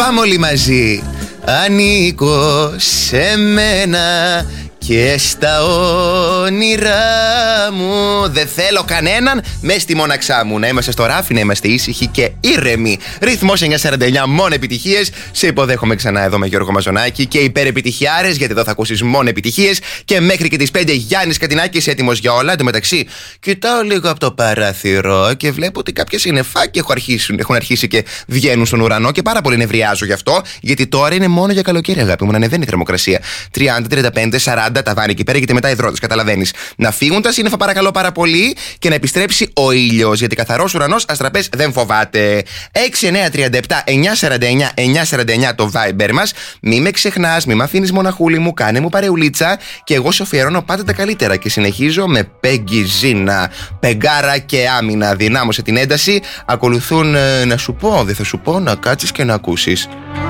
Πάμε όλοι μαζί. Ανήκω σε μένα και στα όνειρά μου. Δεν θέλω κανέναν μες στη μοναξά μου. Να είμαστε στο ράφι, να είμαστε ήσυχοι και ήρεμοι. Ρυθμός 949, μόνο επιτυχίες. Σε υποδέχομαι ξανά εδώ με Γιώργο Μαζονάκη και υπερεπιτυχιάρες, γιατί εδώ θα ακούσεις μόνο επιτυχίες. Και μέχρι και τις 5 Γιάννης Κατινάκης, έτοιμος για όλα. Εν τω μεταξύ, κοιτάω λίγο από το παράθυρο και βλέπω ότι κάποια συννεφάκια έχουν αρχίσει και βγαίνουν στον ουρανό και πάρα πολύ νευριάζω γι' αυτό, γιατί τώρα είναι μόνο για καλοκαίρι, αγάπη μου, να ανεβαίνει η θερμοκρασία. 30, 35, 40. Τα βάνη εκεί πέρα, γιατί μετά υδρότες, καταλαβαίνεις. Να φύγουν τα σύννεφα, παρακαλώ πάρα πολύ, και να επιστρέψει ο ήλιος, γιατί καθαρός ουρανός αστραπές δεν φοβάται. 6937 949 949 το Viber μας. Μη με ξεχνάς, μη με αφήνεις μοναχούλη μου, κάνε μου παρεουλίτσα και εγώ σου αφιερώνω πάντα τα καλύτερα. Και συνεχίζω με Peggy Zina, Πεγκάρα και άμυνα. Δυνάμωσε την ένταση. Ακολουθούν να σου πω, δεν θα σου πω, να κάτσεις και να ακούσεις.